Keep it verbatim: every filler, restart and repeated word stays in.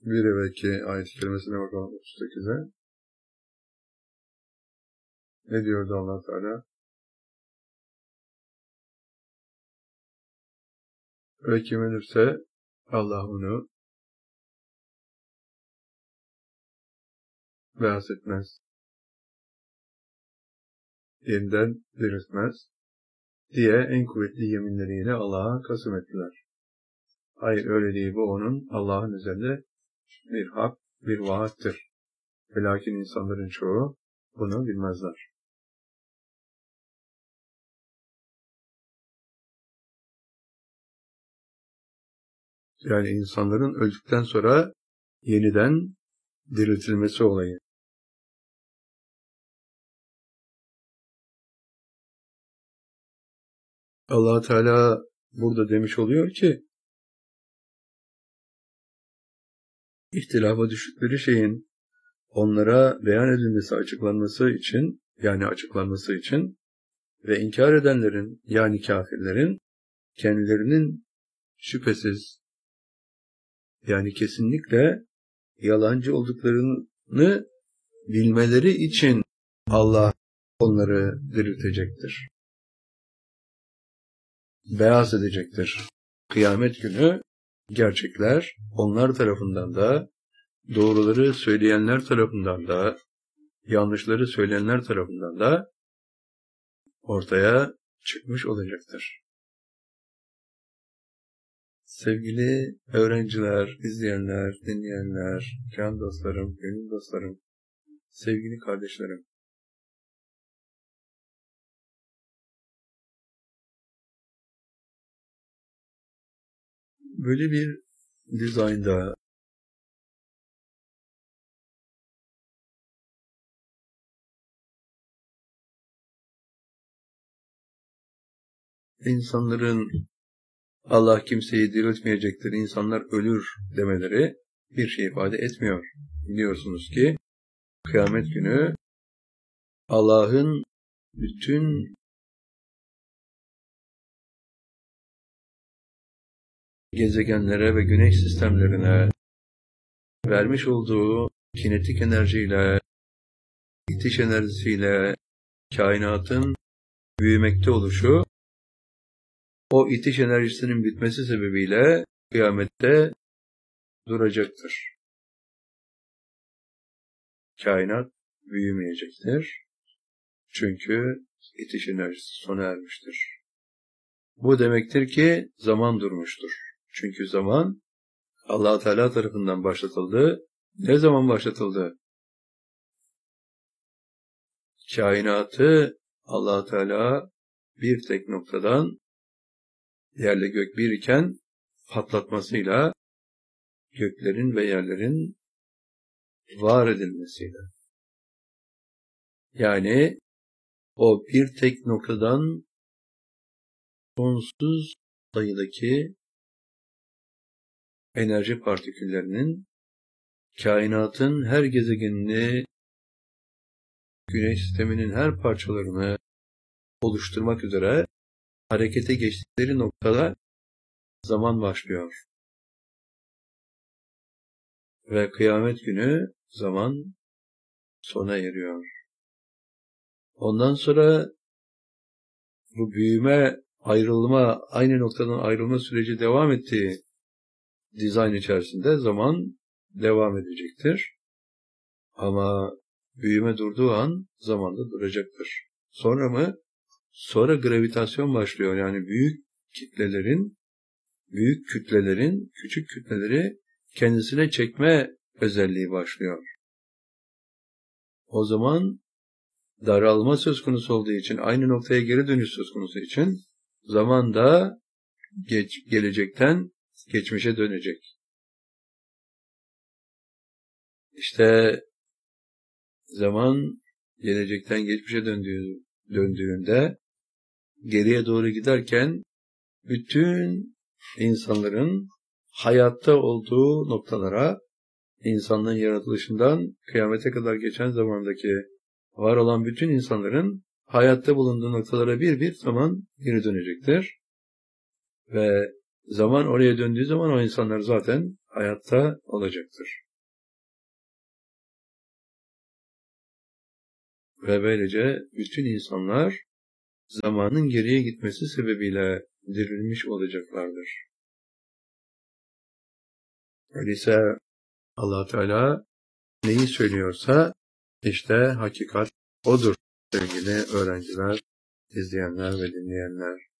Bir evvelki ayet-i kerimesine bakalım otuz sekize. Ne diyordu Allah Teala? Ve kim ölürse Allah onu beyaz etmez, yeniden diriltmez diye en kuvvetli yeminleriyle Allah'a kasım ettiler. Hayır, öyle değil, bu onun Allah'ın üzerinde bir hak, bir vaattir. Lakin insanların çoğu bunu bilmezler. Yani insanların öldükten sonra yeniden diriltilmesi olayı. Allah Teala burada demiş oluyor ki, ihtilafa düştükleri şeyin onlara beyan edilmesi, açıklanması için, yani açıklanması için ve inkar edenlerin, yani kafirlerin kendilerinin şüphesiz, yani kesinlikle yalancı olduklarını bilmeleri için Allah onları diriltecektir. Beyaz edecektir. Kıyamet günü gerçekler onlar tarafından da, doğruları söyleyenler tarafından da, yanlışları söyleyenler tarafından da ortaya çıkmış olacaktır. Sevgili öğrenciler, izleyenler, dinleyenler, can dostlarım, gönül dostlarım, sevgili kardeşlerim. Böyle bir dizaynda insanların Allah kimseyi diriltmeyecektir, insanlar ölür demeleri bir şey ifade etmiyor. Biliyorsunuz ki kıyamet günü Allah'ın bütün gezegenlere ve güneş sistemlerine vermiş olduğu kinetik enerjiyle, itiş enerjisiyle kainatın büyümekte oluşu, o itiş enerjisinin bitmesi sebebiyle kıyamette duracaktır. Kainat büyümeyecektir. Çünkü itiş enerjisi sona ermiştir. Bu demektir ki zaman durmuştur. Çünkü zaman Allah Teala tarafından başlatıldı. Ne zaman başlatıldı? Kainatı Allah Teala bir tek noktadan, yerle gök bir iken patlatmasıyla, göklerin ve yerlerin var edilmesiyle. Yani o bir tek noktadan sonsuz sayıdaki enerji partiküllerinin kainatın her gezegenini, güneş sisteminin her parçalarını oluşturmak üzere harekete geçtikleri noktada zaman başlıyor. Ve kıyamet günü zaman sona eriyor. Ondan sonra bu büyüme, ayrılma, aynı noktadan ayrılma süreci devam ettiği dizayn içerisinde zaman devam edecektir. Ama büyüme durduğu an zaman da duracaktır. Sonra mı? Sonra gravitasyon başlıyor. Yani büyük kitlelerin, büyük kütlelerin, küçük kütleleri kendisine çekme özelliği başlıyor. O zaman daralma söz konusu olduğu için, aynı noktaya geri dönüş söz konusu için zaman da geç, gelecekten geçmişe dönecek. İşte zaman gelecekten geçmişe döndüğü, döndüğünde geriye doğru giderken bütün insanların hayatta olduğu noktalara, insanlığın yaratılışından kıyamete kadar geçen zamandaki var olan bütün insanların hayatta bulunduğu noktalara bir bir zaman geri dönecektir. Ve zaman oraya döndüğü zaman o insanlar zaten hayatta olacaktır. Ve böylece bütün insanlar zamanın geriye gitmesi sebebiyle dirilmiş olacaklardır. Öyleyse Allah Teala neyi söylüyorsa işte hakikat odur sevgili öğrenciler, izleyenler ve dinleyenler.